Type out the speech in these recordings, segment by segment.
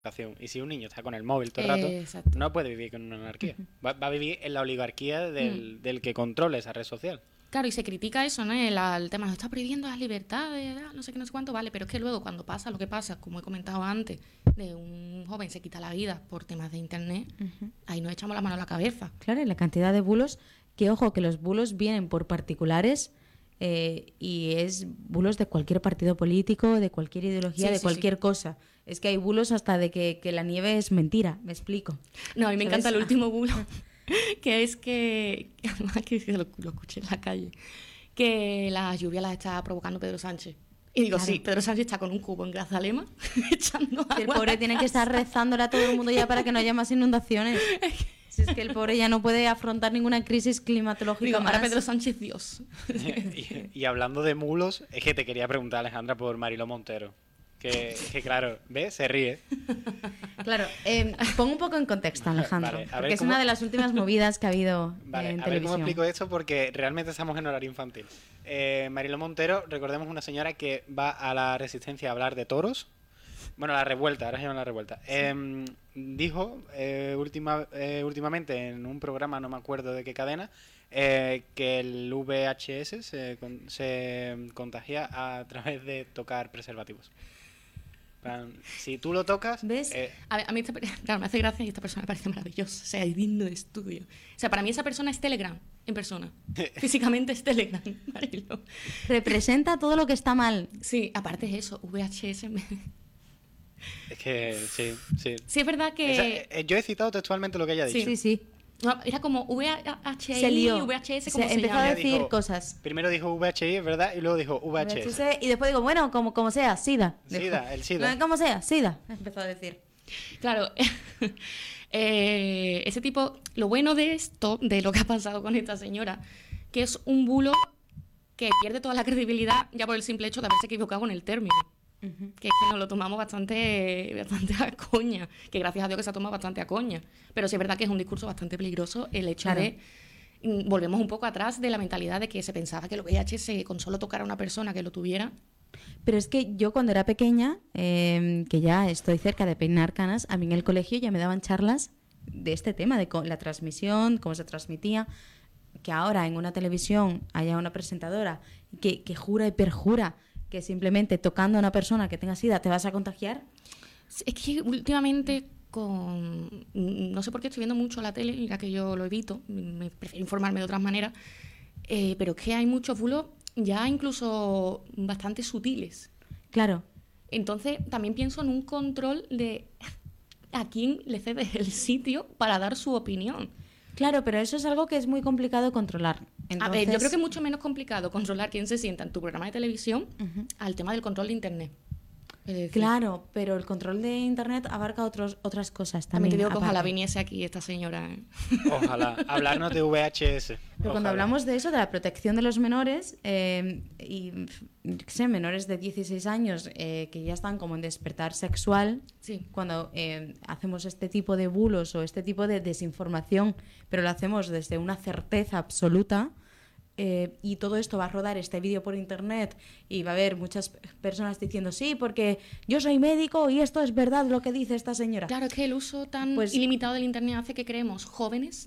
educación. Y si un niño está con el móvil todo el rato, Exacto. no puede vivir con una anarquía. Va a vivir en la oligarquía del que controle esa red social. Claro, y se critica eso, ¿no? El tema, nos está prohibiendo las libertades, no sé qué, no sé cuánto, vale, pero es que luego cuando pasa lo que pasa, como he comentado antes, de un joven se quita la vida por temas de internet, ahí nos echamos la mano a la cabeza. Claro, y la cantidad de bulos, que ojo, que los bulos vienen por particulares y es bulos de cualquier partido político, de cualquier ideología, Sí, de sí, cualquier sí. cosa. Es que hay bulos hasta de que la nieve es mentira, me explico. No, a mí me ¿Sabes? encanta el último bulo, que es que lo escuché en la calle, que las lluvias las está provocando Pedro Sánchez. Y digo, Claro. sí, Pedro Sánchez está con un cubo en Grazalema echando agua. El pobre tiene que estar rezándole a todo el mundo ya para que no haya más inundaciones. Si es que el pobre ya no puede afrontar ninguna crisis climatológica Digo, más. ahora Pedro Sánchez Dios. Y hablando de mulos, es que te quería preguntar, Alejandra, por Mariló Montero. Que claro, ¿ves? Se ríe. Claro, pongo un poco en contexto, Alejandro, Vale, a ver porque es cómo- una de las últimas movidas que ha habido Vale, en a ver cómo televisión. explico esto porque realmente estamos en horario infantil. Mariló Montero, recordemos una señora que va a la Resistencia a hablar de toros. Bueno, la revuelta, ahora se llama la revuelta. Dijo últimamente en un programa, no me acuerdo de qué cadena, que el VHS se contagia a través de tocar preservativos. Si tú lo tocas... ¿Ves? A mí claro, me hace gracia y esta persona me parece maravillosa, o sea, es digno de estudio. O sea, para mí esa persona es Telegram, en persona. Físicamente es Telegram, Marilo. Representa todo lo que está mal. Sí, aparte es eso, VHS. Es que sí. Sí, es verdad que... Yo he citado textualmente lo que ella ha dicho. Sí, sí. No, era como VHI Se lió. y VHS, como se empezó llama. a Ella decir dijo- cosas. Primero dijo VHI, es verdad, y luego dijo VHS. Y después digo, bueno, como sea, SIDA. SIDA, el SIDA. Como sea, SIDA. Empezó a decir. Claro, ese tipo, lo bueno de esto, de lo que ha pasado con esta señora, que es un bulo que pierde toda la credibilidad ya por el simple hecho de haberse equivocado en el término. Que es que nos lo tomamos bastante a coña, que gracias a Dios que se ha tomado bastante a coña. Pero sí es verdad que es un discurso bastante peligroso el hecho Claro. de... Volvemos un poco atrás de la mentalidad de que se pensaba que el VIH con solo tocar a una persona que lo tuviera. Pero es que yo cuando era pequeña, que ya estoy cerca de peinar canas, a mí en el colegio ya me daban charlas de este tema, de la transmisión, cómo se transmitía. Que ahora en una televisión haya una presentadora que jura y perjura que simplemente tocando a una persona que tenga SIDA te vas a contagiar. Es que últimamente no sé por qué estoy viendo mucho la tele, ya que yo lo evito, me prefiero informarme de otras maneras, pero es que hay muchos bulos ya incluso bastante sutiles. Claro. Entonces también pienso en un control de a quién le cede el sitio para dar su opinión. Claro, pero eso es algo que es muy complicado controlar. A ver, yo creo que es mucho menos complicado controlar quién se sienta en tu programa de televisión al tema del control de Internet. Es decir, Claro, pero el control de Internet abarca otras cosas también también. te digo que ojalá aparte. viniese aquí esta señora. Ojalá. Hablarnos de VHS. Pero cuando Ojalá. hablamos de eso, de la protección de los menores, y yo qué sé, menores de 16 años que ya están como en despertar sexual, Sí. cuando hacemos este tipo de bulos o este tipo de desinformación, pero lo hacemos desde una certeza absoluta, y todo esto va a rodar este vídeo por internet y va a haber muchas personas diciendo sí, porque yo soy médico y esto es verdad lo que dice esta señora. Claro, es que el uso tan Pues- ilimitado del Internet hace que creemos jóvenes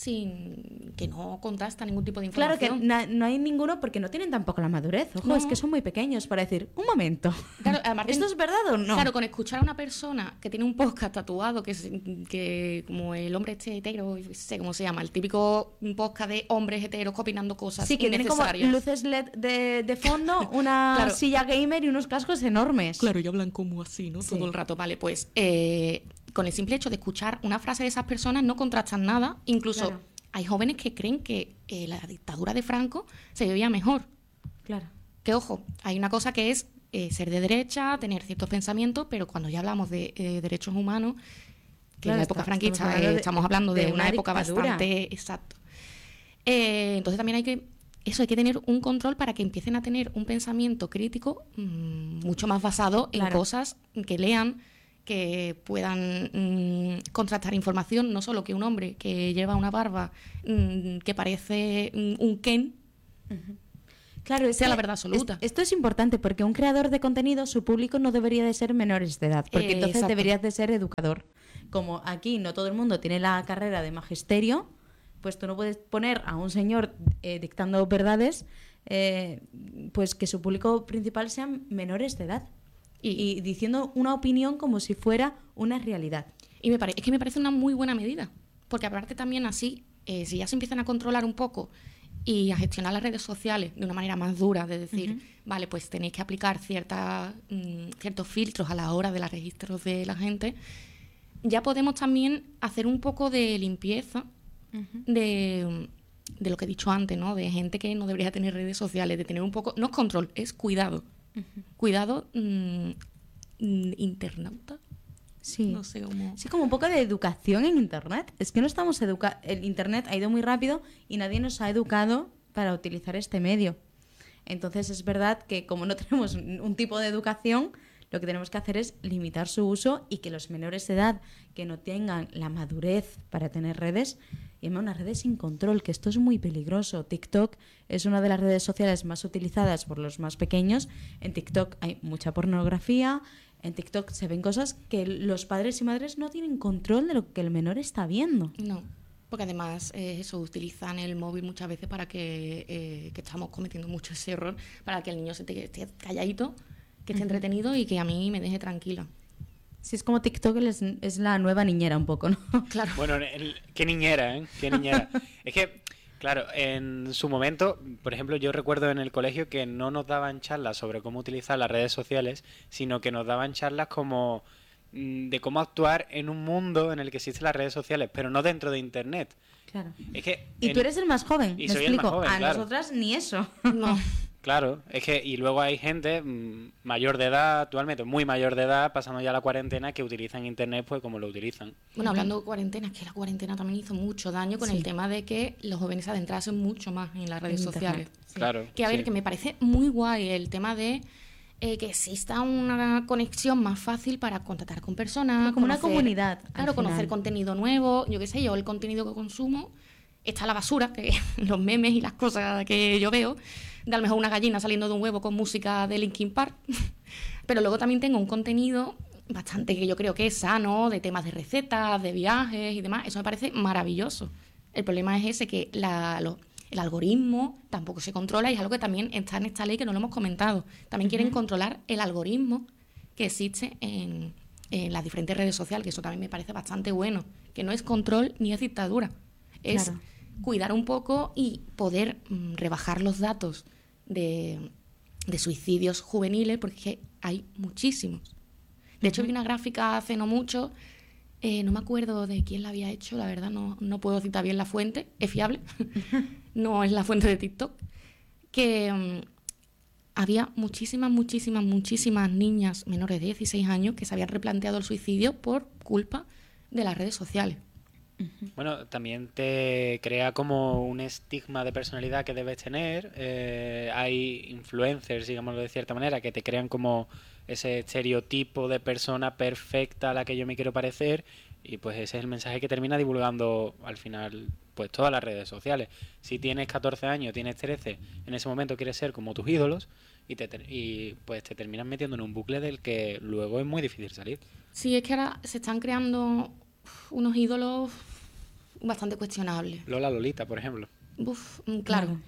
sin que no contrasta ningún tipo de Claro que información. no hay ninguno porque no tienen tampoco la madurez. Ojo, No. es que son muy pequeños para decir, un momento, Claro, además, ¿esto es verdad o no? Claro, con escuchar a una persona que tiene un podcast tatuado, que como el hombre este hetero, yo sé cómo se llama, el típico podcast de hombres heteros opinando cosas Sí, que tiene como innecesarias. luces LED de fondo, una Claro. silla gamer y unos cascos enormes. Claro, y hablan como así, ¿no? Sí. Todo el rato. Vale, pues con el simple hecho de escuchar una frase de esas personas no contrastan nada. Incluso Claro. hay jóvenes que creen que la dictadura de Franco se vivía mejor. Claro. Que ojo, hay una cosa que es ser de derecha, tener ciertos pensamientos, pero cuando ya hablamos de derechos humanos, que Claro, en la época franquista estamos hablando de una época dictadura. bastante... Exacto. Entonces también hay que tener un control para que empiecen a tener un pensamiento crítico mucho más basado en Claro. cosas que lean, que puedan contrastar información, no solo que un hombre que lleva una barba que parece un Ken. Claro, sea la verdad absoluta. Esto es importante porque un creador de contenido, su público no debería de ser menores de edad, porque entonces Exacto. deberías de ser educador. Como aquí no todo el mundo tiene la carrera de magisterio, pues tú no puedes poner a un señor dictando verdades, pues que su público principal sean menores de edad y diciendo una opinión como si fuera una realidad. Y es que me parece una muy buena medida, porque aparte también así, si ya se empiezan a controlar un poco y a gestionar las redes sociales de una manera más dura, de decir, vale, pues tenéis que aplicar ciertos filtros a la hora de los registros de la gente, ya podemos también hacer un poco de limpieza de lo que he dicho antes, ¿no? De gente que no debería tener redes sociales, de tener un poco, no es control, es cuidado. Cuidado internauta. Sí. No sé cómo. Sí, como un poco de educación en Internet. Es que no estamos educados. El Internet ha ido muy rápido y nadie nos ha educado para utilizar este medio. Entonces es verdad que como no tenemos un tipo de educación, lo que tenemos que hacer es limitar su uso y que los menores de edad que no tengan la madurez para tener redes, y además unas redes sin control, que esto es muy peligroso. TikTok es una de las redes sociales más utilizadas por los más pequeños. En TikTok hay mucha pornografía. En TikTok se ven cosas que los padres y madres no tienen control de lo que el menor está viendo. No, porque además eso, utilizan el móvil muchas veces para que estamos cometiendo mucho ese error, para que el niño esté calladito, que esté entretenido y que a mí me deje tranquila. Sí, es como TikTok es la nueva niñera un poco, ¿no? Claro. Bueno, qué niñera, ¿eh? Qué niñera. Es que, claro, en su momento, por ejemplo, yo recuerdo en el colegio que no nos daban charlas sobre cómo utilizar las redes sociales, sino que nos daban charlas como de cómo actuar en un mundo en el que existen las redes sociales, pero no dentro de Internet. Claro. Es que Y tú eres el más joven, y me soy el más explico. joven, A claro. nosotras ni eso. No. Claro, es que y luego hay gente mayor de edad, actualmente muy mayor de edad, pasando ya la cuarentena, que utilizan Internet pues como lo utilizan. Bueno, hablando de cuarentena, es que la cuarentena también hizo mucho daño con el tema de que los jóvenes se adentrasen mucho más en las redes En Internet, sociales. sí. Claro. Que a ver, sí. que me parece muy guay el tema de que exista una conexión más fácil para contactar con personas. Como una comunidad, al Claro, conocer final. contenido nuevo. Yo qué sé, yo el contenido que consumo está la basura, que los memes y las cosas que yo veo, de a lo mejor una gallina saliendo de un huevo con música de Linkin Park. Pero luego también tengo un contenido bastante que yo creo que es sano, de temas de recetas, de viajes y demás. Eso me parece maravilloso. El problema es ese, que el algoritmo tampoco se controla y es algo que también está en esta ley que no lo hemos comentado. También quieren controlar el algoritmo que existe en las diferentes redes sociales, que eso también me parece bastante bueno, que no es control ni es dictadura. Es Claro. cuidar un poco y poder rebajar los datos de suicidios juveniles, porque hay muchísimos. De hecho, vi una gráfica hace no mucho, no me acuerdo de quién la había hecho, la verdad no puedo citar bien la fuente, es fiable, no es la fuente de TikTok, que había muchísimas niñas menores de 16 años que se habían replanteado el suicidio por culpa de las redes sociales. Bueno, también te crea como un estigma de personalidad que debes tener. Hay influencers, digámoslo de cierta manera, que te crean como ese estereotipo de persona perfecta a la que yo me quiero parecer, y pues ese es el mensaje que termina divulgando al final pues todas las redes sociales. Si tienes 14 años, tienes 13, en ese momento quieres ser como tus ídolos y pues te terminas metiendo en un bucle del que luego es muy difícil salir. Sí, es que ahora se están creando unos ídolos bastante cuestionables. Lola Lolita, por ejemplo. Claro.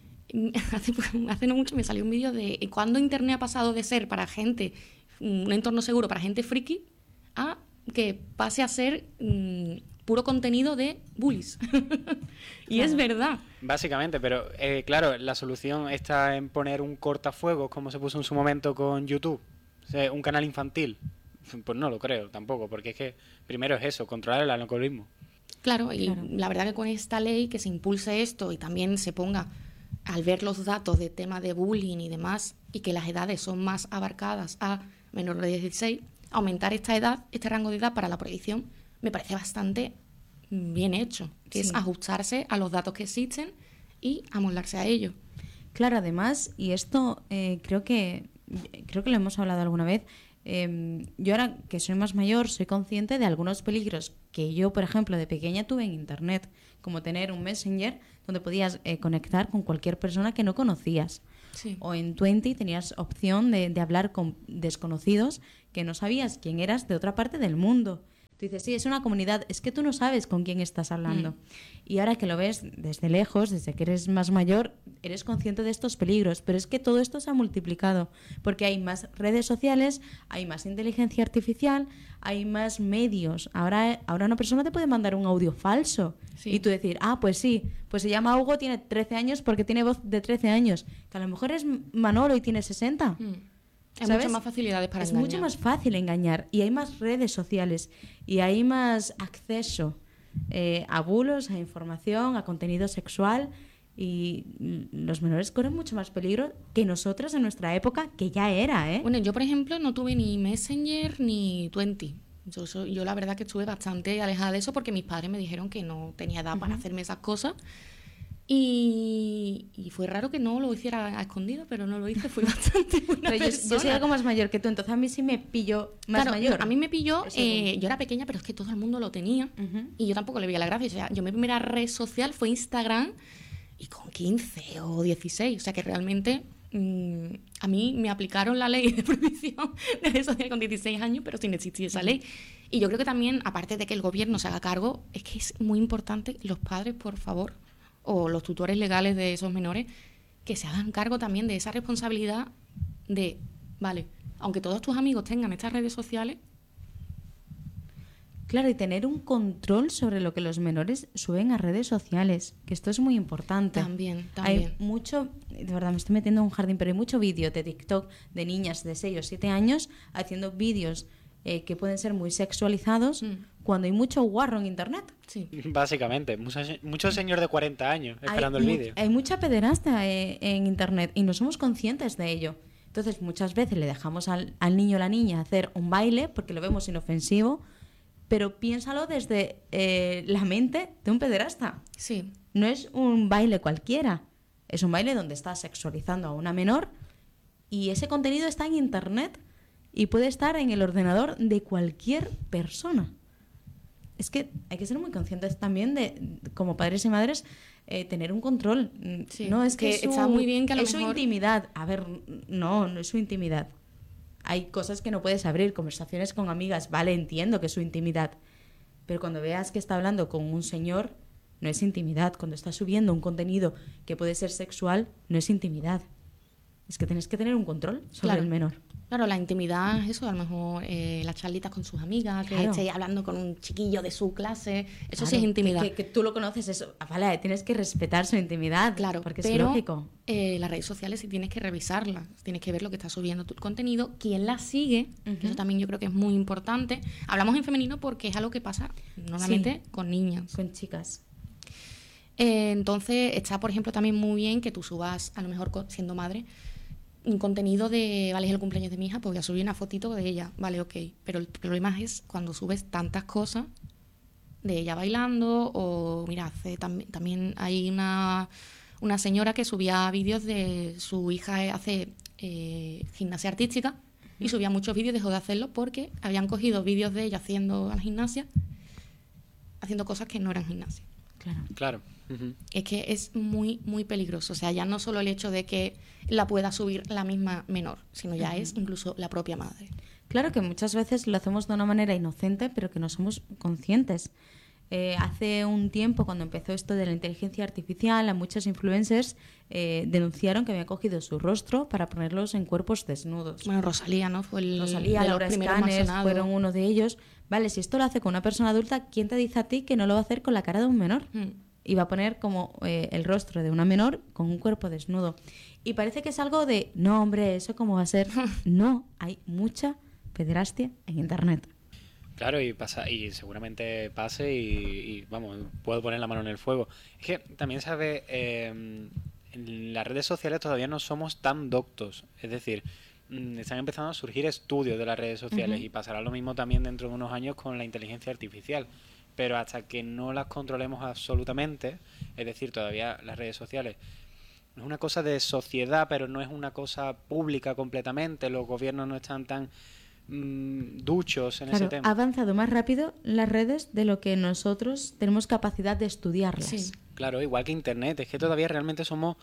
Hace no mucho me salió un vídeo de cuándo Internet ha pasado de ser para gente, un entorno seguro para gente friki, a que pase a ser puro contenido de bullies. Y es verdad. Básicamente, pero claro, la solución está en poner un cortafuegos, como se puso en su momento con YouTube. O sea, un canal infantil. Pues no lo creo tampoco, porque es que primero es eso, controlar el algoritmo. Claro, y la verdad que con esta ley que se impulse esto y también se ponga, al ver los datos de tema de bullying y demás, y que las edades son más abarcadas a menores de 16, aumentar esta edad, este rango de edad para la prohibición, me parece bastante bien hecho, que es ajustarse a los datos que existen y amoldarse a ellos. Claro, además, y esto creo que lo hemos hablado alguna vez, yo ahora que soy más mayor soy consciente de algunos peligros que yo, por ejemplo, de pequeña tuve en Internet, como tener un Messenger donde podías conectar con cualquier persona que no conocías, Sí. O en Twenty tenías opción de hablar con desconocidos que no sabías quién eras de otra parte del mundo. Tú dices, sí, es una comunidad, es que tú no sabes con quién estás hablando. Y ahora que lo ves desde lejos, desde que eres más mayor, eres consciente de estos peligros. Pero es que todo esto se ha multiplicado, porque hay más redes sociales, hay más inteligencia artificial, hay más medios. Ahora una persona te puede mandar un audio falso y tú decir, pues sí, pues se llama Hugo, tiene 13 años porque tiene voz de 13 años. Que a lo mejor es Manolo y tiene 60. Hay ¿sabes? muchas más facilidades para Es engañar. mucho más fácil engañar y hay más redes sociales y hay más acceso a bulos, a información, a contenido sexual y los menores corren mucho más peligro que nosotros en nuestra época, que ya era, ¿eh? Bueno, yo, por ejemplo, no tuve ni Messenger ni Twenty. Yo la verdad que estuve bastante alejada de eso porque mis padres me dijeron que no tenía edad para hacerme esas cosas. Y fue raro que no lo hiciera a escondido, pero no lo hice, fui bastante buena Pero persona. yo soy algo más mayor que tú, entonces a mí sí me pilló más Claro, mayor. a mí me pilló, Eso yo era pequeña, pero es que todo el mundo lo tenía y yo tampoco le veía la gracia. O sea, yo mi primera red social fue Instagram y con 15 o 16, o sea que realmente a mí me aplicaron la ley de prohibición de redes sociales con 16 años, pero sin existir esa ley. Y yo creo que también, aparte de que el gobierno se haga cargo, es que es muy importante los padres, por favor, o los tutores legales de esos menores, que se hagan cargo también de esa responsabilidad de, vale, aunque todos tus amigos tengan estas redes sociales. Claro, y tener un control sobre lo que los menores suben a redes sociales, que esto es muy importante. También. Hay mucho, de verdad me estoy metiendo en un jardín, pero hay mucho vídeo de TikTok de niñas de 6 o 7 años haciendo vídeos que pueden ser muy sexualizados cuando hay mucho guarro en internet. Sí. Básicamente, muchos señores de 40 años esperando el vídeo. Hay mucha pederastia en internet y no somos conscientes de ello. Entonces muchas veces le dejamos al niño o la niña hacer un baile porque lo vemos inofensivo, pero piénsalo desde la mente de un pederasta. Sí. No es un baile cualquiera, es un baile donde estás sexualizando a una menor y ese contenido está en internet y puede estar en el ordenador de cualquier persona. Es que hay que ser muy conscientes también de, como padres y madres, tener un control. Sí, No es que está muy bien que a lo es su mejor... intimidad. A ver, no es su intimidad. Hay cosas que no puedes abrir, conversaciones con amigas, vale, entiendo que es su intimidad. Pero cuando veas que está hablando con un señor, no es intimidad. Cuando está subiendo un contenido que puede ser sexual, no es intimidad. Es que tienes que tener un control sobre el menor. Claro, la intimidad es eso, a lo mejor las charlitas con sus amigas, que Claro. esté hablando con un chiquillo de su clase, eso Claro, sí es intimidad. Que tú lo conoces, eso, vale, tienes que respetar su intimidad, Claro, porque pero, es lógico. Las redes sociales sí tienes que revisarlas, tienes que ver lo que está subiendo tu contenido, quién la sigue, que eso también yo creo que es muy importante. Hablamos en femenino porque es algo que pasa normalmente con niñas. Con chicas. Entonces está, por ejemplo, también muy bien que tú subas, a lo mejor siendo madre, un contenido de, vale, es el cumpleaños de mi hija, pues voy a subir una fotito de ella, vale, ok. Pero el problema es cuando subes tantas cosas de ella bailando o, mira, también hay una señora que subía vídeos de su hija hace gimnasia artística y subía muchos vídeos, dejó de hacerlo porque habían cogido vídeos de ella haciendo la gimnasia, haciendo cosas que no eran gimnasia. Claro. Uh-huh. Es que es muy, muy peligroso. O sea, ya no solo el hecho de que la pueda subir la misma menor, sino ya es incluso la propia madre. Claro que muchas veces lo hacemos de una manera inocente, pero que no somos conscientes. Hace un tiempo, cuando empezó esto de la inteligencia artificial, a muchos influencers denunciaron que habían cogido su rostro para ponerlos en cuerpos desnudos. Bueno, Rosalía, ¿no? Fue Rosalía, Laura Escanes fueron uno de ellos. Vale, si esto lo hace con una persona adulta, ¿quién te dice a ti que no lo va a hacer con la cara de un menor? Y va a poner como el rostro de una menor con un cuerpo desnudo. Y parece que es algo de, no, hombre, ¿eso cómo va a ser? No, hay mucha pederastia en internet. Claro, y seguramente pase y vamos, puedo poner la mano en el fuego. Es que también sabe, en las redes sociales todavía no somos tan doctos. Es decir, están empezando a surgir estudios de las redes sociales y pasará lo mismo también dentro de unos años con la inteligencia artificial. Pero hasta que no las controlemos absolutamente, es decir, todavía las redes sociales es una cosa de sociedad, pero no es una cosa pública completamente. Los gobiernos no están tan duchos en ese tema. Ha avanzado más rápido las redes de lo que nosotros tenemos capacidad de estudiarlas. Sí. Claro, igual que Internet. Es que todavía realmente somos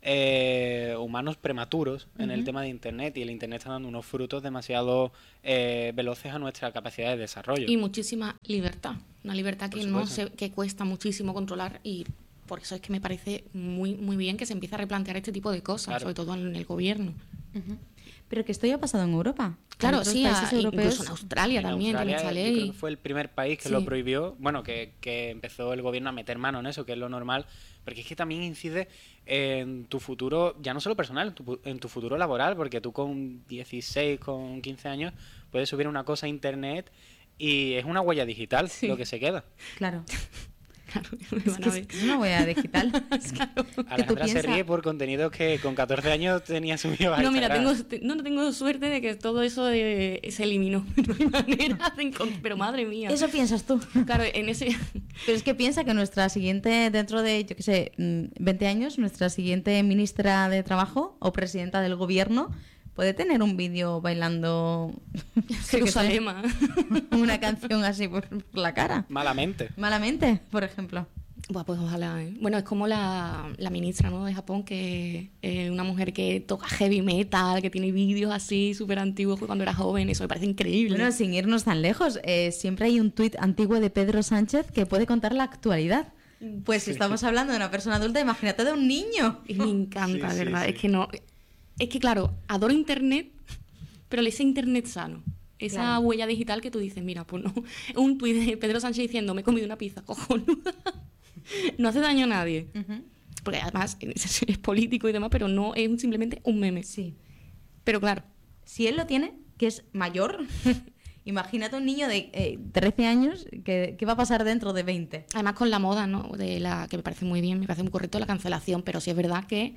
humanos prematuros en el tema de Internet, y el Internet está dando unos frutos demasiado veloces a nuestra capacidad de desarrollo. Y muchísima libertad. Una libertad Por que supuesto. que cuesta muchísimo controlar, y por eso es que me parece muy, muy bien que se empiece a replantear este tipo de cosas, Claro. sobre todo en el gobierno. Pero que esto ya ha pasado en Europa. Claro, En otros sí, países europeos. incluso en Australia En también Australia, tiene esta yo creo ley. que fue el primer país que Sí. lo prohibió, bueno, que empezó el gobierno a meter mano en eso, que es lo normal, porque es que también incide en tu futuro, ya no solo personal, en tu futuro laboral, porque tú con 16, con 15 años puedes subir una cosa a internet y es una huella digital Sí. lo que se queda. Claro. Claro, me Es van que a ver. es una huella digital. Claro. Alejandra se piensas- ríe por contenidos que con 14 años tenía subido a No, mira, Instagram. no tengo suerte de que todo eso se eliminó. No hay manera de pero madre mía. Eso piensas tú. Claro, en ese... Pero es que piensa que nuestra siguiente, dentro de, yo qué sé, 20 años, nuestra siguiente ministra de Trabajo o presidenta del gobierno puede tener un vídeo bailando yo qué sé, Jerusalema. una canción así por la cara. Malamente. Malamente, por ejemplo. Buah, pues ojalá, ¿eh? Bueno, es como la ministra, ¿no?, de Japón, que es una mujer que toca heavy metal, que tiene vídeos así súper antiguos cuando era joven. Eso me parece increíble. Bueno, sin irnos tan lejos, siempre hay un tuit antiguo de Pedro Sánchez que puede contar la actualidad. Pues si estamos hablando de una persona adulta, imagínate de un niño. Y me encanta, Sí, de sí, verdad. sí. Es que no... Es que, claro, adoro Internet, pero ese Internet sano. Esa Claro. huella digital que tú dices, mira, pues no. Un tuit de Pedro Sánchez diciendo, me he comido una pizza cojonuda. No hace daño a nadie. Porque además es político y demás, pero no es simplemente un meme. Sí. Pero claro, Si él lo tiene, que es mayor, imagínate un niño de 13 años que va a pasar dentro de 20. además con la moda, ¿no? De la que me parece muy bien, me parece muy correcto la cancelación, pero sí es verdad que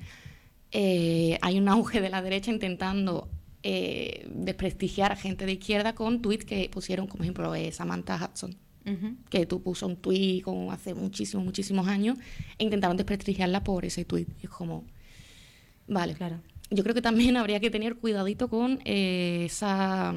hay un auge de la derecha intentando desprestigiar a gente de izquierda con tweets que pusieron, como ejemplo, Samantha Hudson, que tú puso un tweet como hace muchísimos años e intentaron desprestigiarla por ese tweet. Y es como, vale. Claro. Yo creo que también habría que tener cuidadito con a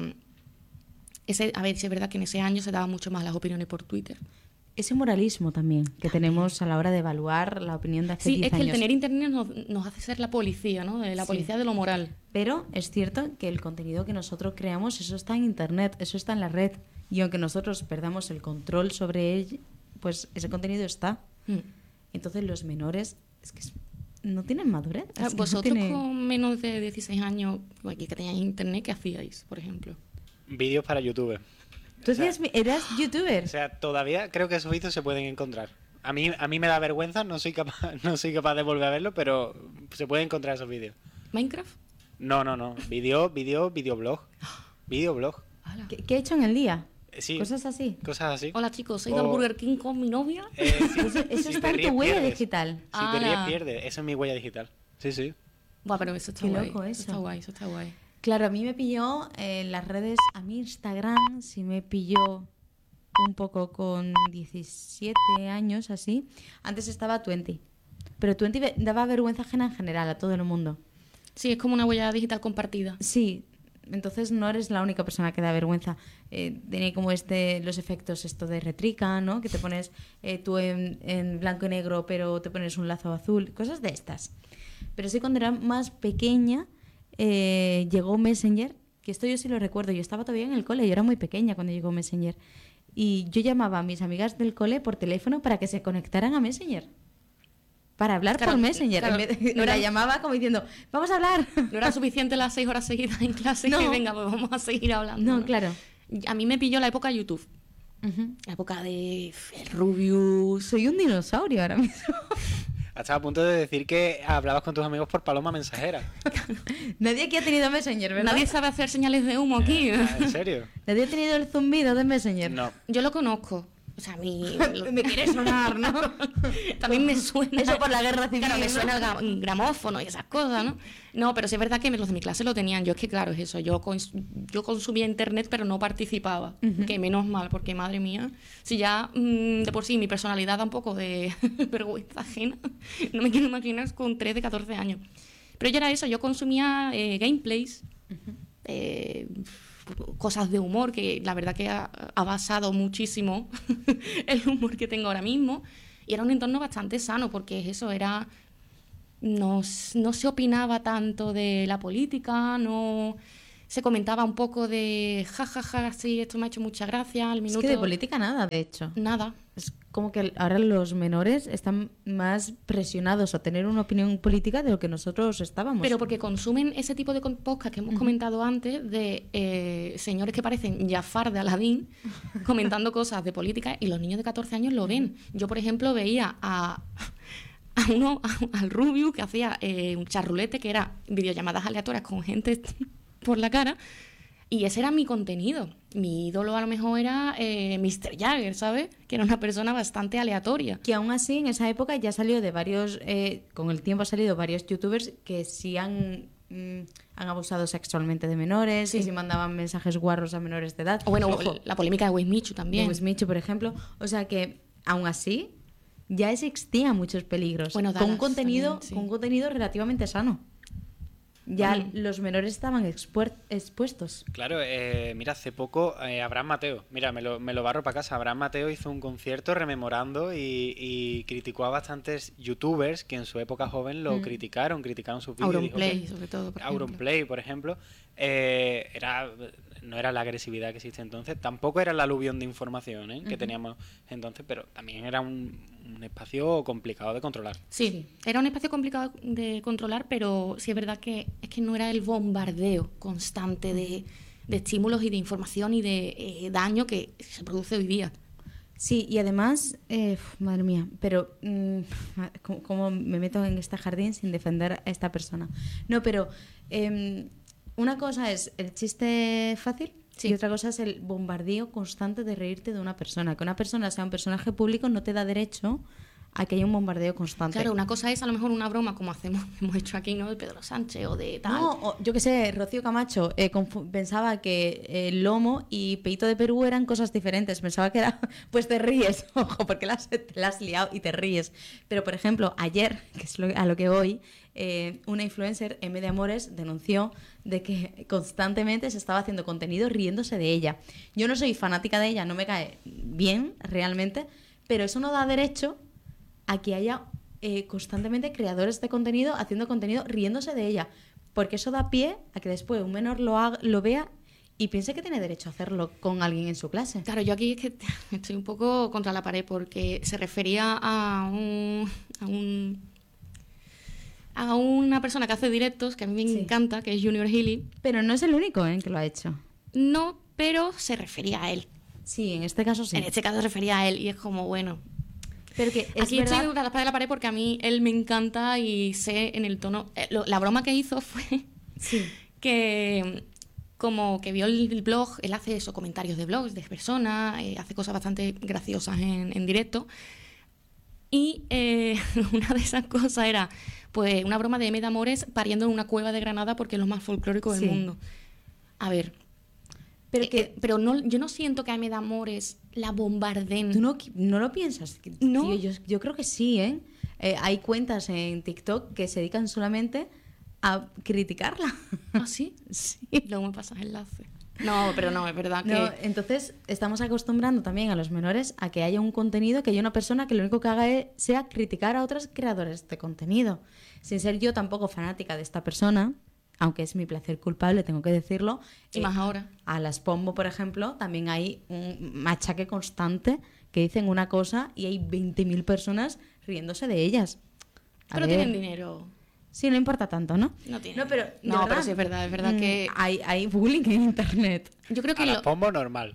ver, si es verdad que en ese año se daban mucho más las opiniones por Twitter. Ese moralismo también que tenemos a la hora de evaluar la opinión de hace Sí, 10 es que el años. tener internet nos hace ser la policía, ¿no? La Sí. policía de lo moral. Pero es cierto que el contenido que nosotros creamos, eso está en Internet, eso está en la red. Y aunque nosotros perdamos el control sobre él, pues ese contenido está. Mm. Entonces los menores es que no tienen madurez. Es que no Vosotros tiene- con menos de 16 años, aquí que teníais internet, ¿qué hacíais, por ejemplo? Vídeos para YouTube. Tú O sea, eras youtuber. O sea, todavía creo que esos vídeos se pueden encontrar. A mí me da vergüenza, no soy capaz de volver a verlo, pero se pueden encontrar esos vídeos. ¿Minecraft? No. Videoblog. Videoblog. Hala. ¿Qué he hecho en el día? Sí, Cosas así. cosas así. Hola chicos, he ido al O- Burger King con mi novia. Eso Si está te en ríes, tu huella pierdes. digital. Si te ríes, Ala. pierdes. Eso es mi huella digital. Sí, sí. Buah, pero eso está Qué guay. loco eso. Está guay, eso está guay. Claro, a mí me pilló en las redes, a mí Instagram sí me pilló un poco con 17 años, así. Antes estaba Twenty, pero Twenty daba vergüenza ajena en general a todo el mundo. Sí, es como una huella digital compartida. Sí, entonces no eres la única persona que da vergüenza. Tenía como los efectos esto de retrica, ¿no? Que te pones tú en blanco y negro, pero te pones un lazo azul, cosas de estas. Pero sí, cuando era más pequeña, llegó Messenger, que esto yo sí lo recuerdo. Yo estaba todavía en el cole, yo era muy pequeña cuando llegó Messenger. Y yo llamaba a mis amigas del cole por teléfono para que se conectaran a Messenger. Para hablar Claro, por Messenger. claro, En vez de- no era- la llamaba como diciendo, vamos a hablar. No era suficiente las 6 horas seguidas en clase No. que venga, pues vamos a seguir hablando. No, claro. A mí me pilló la época YouTube. Ujú. La época de Rubius. Soy un dinosaurio ahora mismo. Hasta a punto de decir que hablabas con tus amigos por paloma mensajera. Nadie aquí ha tenido Messenger, ¿verdad? Nadie sabe hacer señales de humo aquí. Ah, ¿En serio? Nadie ha tenido el zumbido de Messenger. No. Yo lo conozco. O sea, a mí Me quiere sonar, ¿no? también me suena. Eso por la guerra civil, Claro, me ¿no? suena el gramófono y esas cosas, ¿no? No, pero sí es verdad que los de mi clase lo tenían. Yo es que, claro, es eso. Yo consumía internet, pero no participaba. Que menos mal, porque madre mía, si ya de por sí mi personalidad da un poco de vergüenza ajena, no me quiero imaginar con 13, 14 años. Pero yo era eso, yo consumía gameplays, cosas de humor, que la verdad que ha basado muchísimo el humor que tengo ahora mismo. Y era un entorno bastante sano, porque es eso, era no se opinaba tanto de la política, no se comentaba un poco de jajaja, sí, esto me ha hecho mucha gracia, al minuto... Es que de política nada, de hecho. Nada. Es como que ahora los menores están más presionados a tener una opinión política de lo que nosotros estábamos. Pero porque consumen ese tipo de podcast que hemos comentado antes de señores que parecen Jafar de Aladín comentando cosas de política y los niños de 14 años lo ven. Yo, por ejemplo, veía al Rubius que hacía un charrulete que era videollamadas aleatorias con gente por la cara y ese era mi contenido. Mi ídolo a lo mejor era Mr. Jagger, ¿sabes? Que era una persona bastante aleatoria. Que aún así en esa época ya salió de varios, con el tiempo ha salido varios youtubers que sí han abusado sexualmente de menores, que sí mandaban mensajes guarros a menores de edad. O bueno, Ojo, la polémica de Wismichu también. de Wismichu, por ejemplo. O sea que aún así ya existían muchos peligros. Bueno, con un Dallas contenido, también, sí. con un contenido relativamente sano. Ya Bueno. los menores estaban expuestos. Claro, mira, hace poco Abraham Mateo, mira, me lo barro para casa. Abraham Mateo hizo un concierto rememorando y criticó a bastantes youtubers que en su época joven lo criticaron sus vídeos. Auronplay, sobre todo, por ejemplo. Auronplay, por ejemplo, no era la agresividad que existe entonces, tampoco era el aluvión de información que teníamos entonces, pero también era un espacio complicado de controlar. Sí, era un espacio complicado de controlar, pero sí es verdad que es que no era el bombardeo constante de estímulos y de información y de daño que se produce hoy día. Sí, y además, madre mía, pero ¿cómo me meto en este jardín sin defender a esta persona? No, pero una cosa es el chiste fácil y otra cosa es el bombardeo constante de reírte de una persona. Que una persona sea un personaje público no te da derecho a que haya un bombardeo constante. Claro, una cosa es a lo mejor una broma como hemos hecho aquí, ¿no? De Pedro Sánchez o de tal. No, yo qué sé, Rocío Camacho pensaba que el lomo y peito de Perú eran cosas diferentes. Pensaba que era... Pues te ríes, ojo, porque te la has liado y te ríes. Pero, por ejemplo, ayer, que es a lo que voy, una influencer, M de Amores, denunció de que constantemente se estaba haciendo contenido riéndose de ella. Yo no soy fanática de ella, no me cae bien realmente, pero eso no da derecho a que haya constantemente creadores de contenido haciendo contenido riéndose de ella, porque eso da pie a que después un menor lo vea y piense que tiene derecho a hacerlo con alguien en su clase. Claro, yo aquí es que estoy un poco contra la pared porque se refería a una persona que hace directos, que a mí me encanta, que es Junior Healy. Pero no es el único que lo ha hecho. No, pero se refería a él. Sí, en este caso sí. En este caso se refería a él y es como, bueno... Pero que es aquí verdad... estoy contra la espada de la pared porque a mí él me encanta y sé en el tono... la broma que hizo fue que como que vio el blog, él hace eso, comentarios de blogs de personas, hace cosas bastante graciosas en directo. Y una de esas cosas era pues una broma de M de Amores pariendo en una cueva de Granada porque es lo más folclórico del mundo. A ver, pero no, yo no siento que a M de Amores la bombardeen. ¿Tú no lo piensas? No. Tío, yo creo que sí, ¿eh? Hay cuentas en TikTok que se dedican solamente a criticarla. ¿Ah, sí? Sí. Luego me pasas enlace. No, pero no, es verdad que... No, entonces estamos acostumbrando también a los menores a que haya un contenido, que haya una persona que lo único que haga sea criticar a otros creadores de contenido. Sin ser yo tampoco fanática de esta persona, aunque es mi placer culpable, tengo que decirlo. Y más ahora. A las Pombo, por ejemplo, también hay un machaque constante que dicen una cosa y hay 20.000 personas riéndose de ellas. Pero tienen dinero. Sí, no importa tanto, ¿no? No tiene. pero Sí es verdad que... Hay bullying en internet. Yo creo que A la Pombo normal.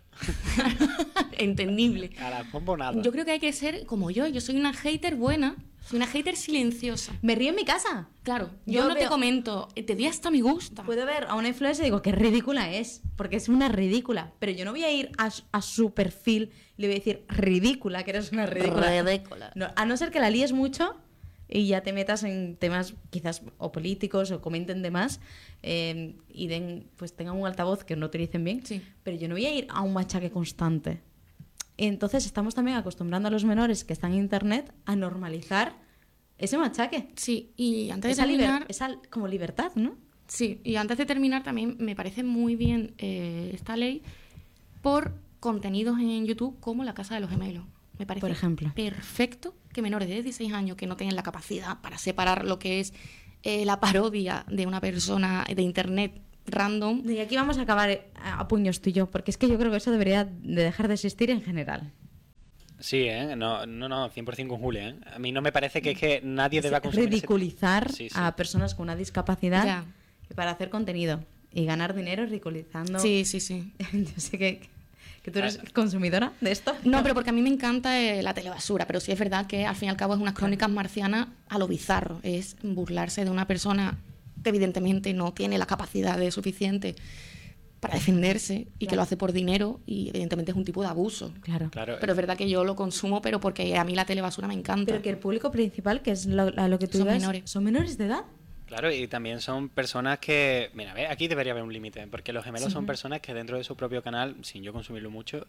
Entendible. A la Pombo nada. Yo creo que hay que ser como yo soy una hater buena, soy una hater silenciosa. Me río en mi casa. Claro, yo no te comento, te di hasta me gusta. Puedo ver a una influencer y digo, qué ridícula es, porque es una ridícula. Pero yo no voy a ir a su perfil y le voy a decir, ridícula, que eres una ridícula. Ridícula. No, a no ser que la líes mucho y ya te metas en temas quizás o políticos o comenten de más y pues tengan un altavoz que no utilicen bien. Sí. Pero yo no voy a ir a un machaque constante. Entonces estamos también acostumbrando a los menores que están en internet a normalizar ese machaque. Sí, y antes de Esa terminar... esa como libertad, ¿no? Sí, y antes de terminar también me parece muy bien esta ley por contenidos en YouTube como La Casa de los Gemelos. Me parece Por ejemplo. perfecto que menores de 16 años que no tengan la capacidad para separar lo que es la parodia de una persona de internet random. Y aquí vamos a acabar a puños tú y yo, porque es que yo creo que eso debería de dejar de existir en general. Sí, no, 100% con Julia, ¿eh? A mí no me parece que es que nadie deba consumir ridiculizar Sí. a personas con una discapacidad Ya. para hacer contenido y ganar dinero ridiculizando. Sí. Yo sé que tú eres consumidora de esto. No, pero porque a mí me encanta la telebasura, pero sí es verdad que al fin y al cabo es unas crónicas marcianas a lo bizarro. Es burlarse de una persona que evidentemente no tiene la capacidad suficiente para defenderse y que lo hace por dinero y evidentemente es un tipo de abuso. Claro. Pero es verdad que yo lo consumo, pero porque a mí la telebasura me encanta. Pero que el público principal, que es a lo que tú Son ibas, menores. ¿son menores de edad? Claro, y también son personas que... Mira, aquí debería haber un límite, porque los gemelos son personas que dentro de su propio canal, sin yo consumirlo mucho,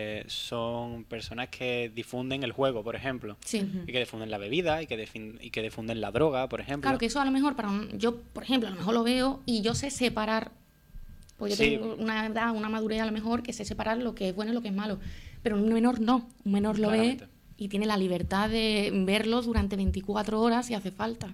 son personas que difunden el juego, por ejemplo. Sí. Y que difunden la bebida, y que difunden la droga, por ejemplo. Claro que eso a lo mejor yo, por ejemplo, a lo mejor lo veo y yo sé separar, pues yo Sí. tengo una edad, una madurez a lo mejor que sé separar lo que es bueno y lo que es malo, pero un menor no, un menor lo ve Claramente. y tiene la libertad de verlo durante 24 horas si hace falta.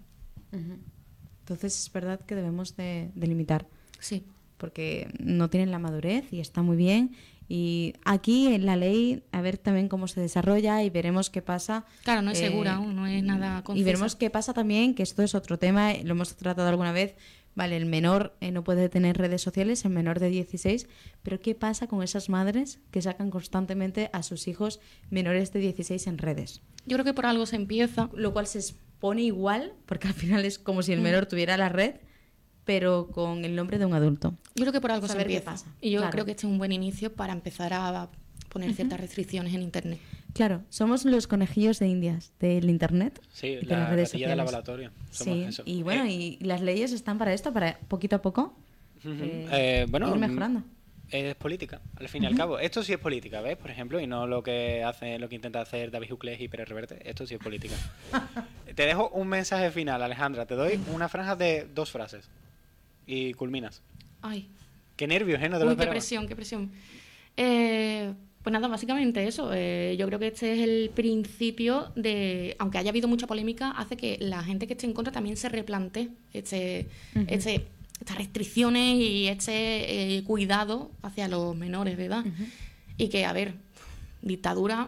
Entonces es verdad que debemos de limitar, Sí. porque no tienen la madurez y está muy bien. Y aquí en la ley, a ver también cómo se desarrolla y veremos qué pasa. Claro, no es segura aún, no es nada Y concisa. veremos qué pasa también, que esto es otro tema, lo hemos tratado alguna vez. Vale, el menor no puede tener redes sociales, el menor de 16, pero ¿qué pasa con esas madres que sacan constantemente a sus hijos menores de 16 en redes? Yo creo que por algo se empieza. Lo cual se expone igual, porque al final es como si el menor tuviera la red, pero con el nombre de un adulto. Yo creo que por algo se Saber qué empieza. pasa. Y yo Claro. creo que este es un buen inicio para empezar a poner ciertas restricciones en Internet. Claro, somos los conejillos de indias del internet. Sí, y de la las redes ratilla de sociales. laboratorio. Somos Sí, eso. y bueno, y las leyes están para esto, para poquito a poco Bueno, ir mejorando. Es política, al fin y al cabo. Esto sí es política, ¿ves? Por ejemplo, y no lo que intenta hacer David Uclés y Pérez Reverte. Esto sí es política. Te dejo un mensaje final, Alejandra. Te doy una franja de 2 frases. Y culminas. Ay, Qué nervios, ¿eh? No te lo uy, qué esperaba. presión, qué presión. Pues nada, básicamente eso. Yo creo que este es el principio de, aunque haya habido mucha polémica, hace que la gente que esté en contra también se replantee estas restricciones y este cuidado hacia los menores de edad. Y que, a ver, dictadura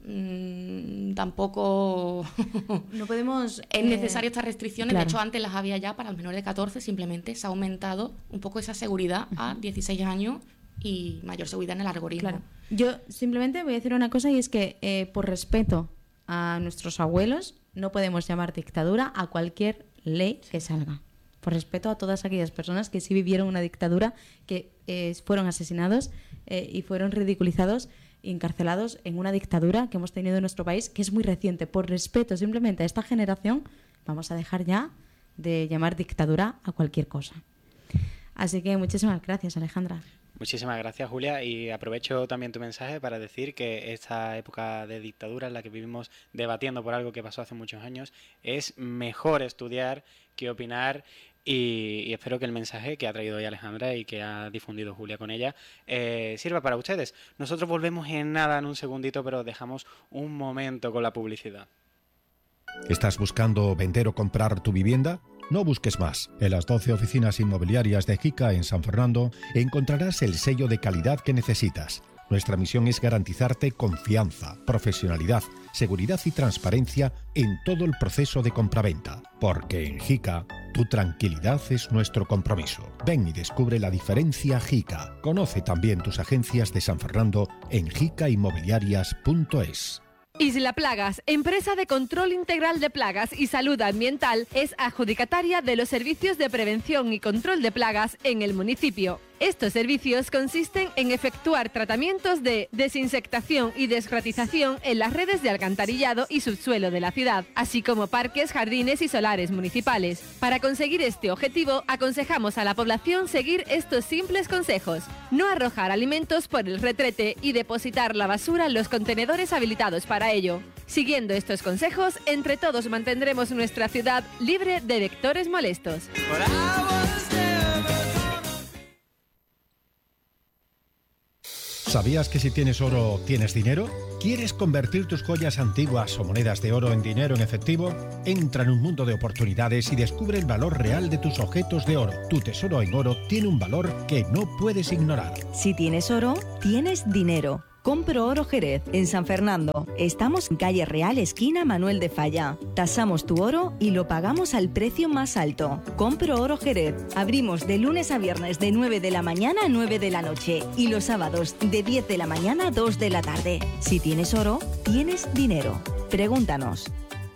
tampoco No podemos... es necesario estas restricciones. claro. De hecho, antes las había ya para los menores de 14, simplemente se ha aumentado un poco esa seguridad a 16 años y mayor seguridad en el algoritmo. Claro. Yo simplemente voy a decir una cosa y es que por respeto a nuestros abuelos no podemos llamar dictadura a cualquier ley que salga. Por respeto a todas aquellas personas que sí vivieron una dictadura, que fueron asesinados y fueron ridiculizados y encarcelados en una dictadura que hemos tenido en nuestro país, que es muy reciente. Por respeto simplemente a esta generación, vamos a dejar ya de llamar dictadura a cualquier cosa. Así que muchísimas gracias, Alejandra. Muchísimas gracias, Julia, y aprovecho también tu mensaje para decir que esta época de dictadura en la que vivimos debatiendo por algo que pasó hace muchos años, es mejor estudiar que opinar, y espero que el mensaje que ha traído hoy Alejandra y que ha difundido Julia con ella sirva para ustedes. Nosotros volvemos en nada, en un segundito, pero dejamos un momento con la publicidad. ¿Estás buscando vender o comprar tu vivienda? No busques más. En las 12 oficinas inmobiliarias de JICA en San Fernando encontrarás el sello de calidad que necesitas. Nuestra misión es garantizarte confianza, profesionalidad, seguridad y transparencia en todo el proceso de compraventa. Porque en JICA, tu tranquilidad es nuestro compromiso. Ven y descubre la diferencia JICA. Conoce también tus agencias de San Fernando en jicainmobiliarias.es. Isla Plagas, empresa de control integral de plagas y salud ambiental, es adjudicataria de los servicios de prevención y control de plagas en el municipio. Estos servicios consisten en efectuar tratamientos de desinsectación y desgratización en las redes de alcantarillado y subsuelo de la ciudad, así como parques, jardines y solares municipales. Para conseguir este objetivo, aconsejamos a la población seguir estos simples consejos: no arrojar alimentos por el retrete y depositar la basura en los contenedores habilitados para ello. Siguiendo estos consejos, entre todos mantendremos nuestra ciudad libre de vectores molestos. ¿Sabías que si tienes oro, tienes dinero? ¿Quieres convertir tus joyas antiguas o monedas de oro en dinero en efectivo? Entra en un mundo de oportunidades y descubre el valor real de tus objetos de oro. Tu tesoro en oro tiene un valor que no puedes ignorar. Si tienes oro, tienes dinero. Compro Oro Jerez, en San Fernando. Estamos en calle Real, esquina Manuel de Falla. Tasamos tu oro y lo pagamos al precio más alto. Compro Oro Jerez. Abrimos de lunes a viernes de 9 de la mañana a 9 de la noche y los sábados de 10 de la mañana a 2 de la tarde. Si tienes oro, tienes dinero. Pregúntanos.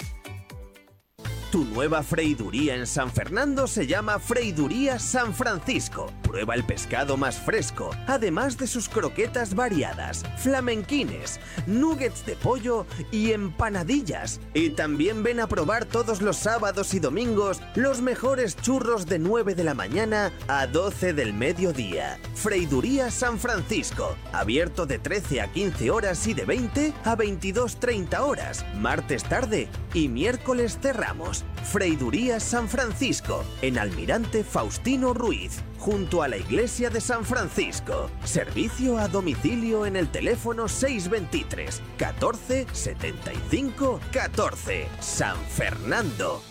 Tu nueva freiduría en San Fernando se llama Freiduría San Francisco. Prueba el pescado más fresco, además de sus croquetas variadas, flamenquines, nuggets de pollo y empanadillas. Y también ven a probar todos los sábados y domingos los mejores churros de 9 de la mañana a 12 del mediodía. Freiduría San Francisco, abierto de 13 a 15 horas y de 20 a 22:30 horas, martes tarde y miércoles cerramos. Freiduría San Francisco, en Almirante Faustino Ruiz, junto a la iglesia de San Francisco. Servicio a domicilio en el teléfono 623 14 75 14. San Fernando.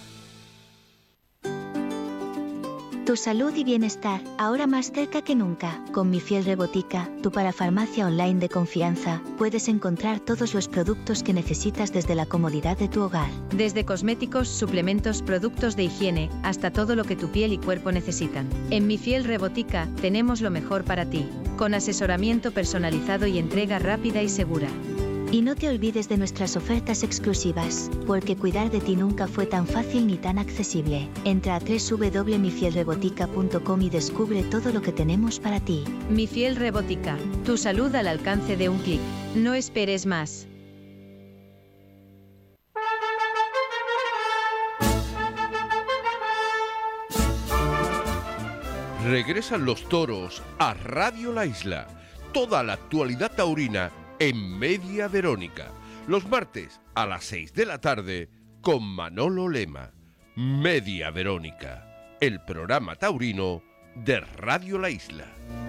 Tu salud y bienestar, ahora más cerca que nunca. Con Mi Fiel Rebotica, tu parafarmacia online de confianza, puedes encontrar todos los productos que necesitas desde la comodidad de tu hogar. Desde cosméticos, suplementos, productos de higiene, hasta todo lo que tu piel y cuerpo necesitan. En Mi Fiel Rebotica tenemos lo mejor para ti, con asesoramiento personalizado y entrega rápida y segura. Y no te olvides de nuestras ofertas exclusivas, porque cuidar de ti nunca fue tan fácil ni tan accesible. Entra a www.mifielrebotica.com y descubre todo lo que tenemos para ti. Mi Fiel Rebotica, tu salud al alcance de un clic. No esperes más. Regresan los toros a Radio La Isla. Toda la actualidad taurina en Media Verónica, los martes a las 6 de la tarde con Manolo Lema. Media Verónica, el programa taurino de Radio La Isla.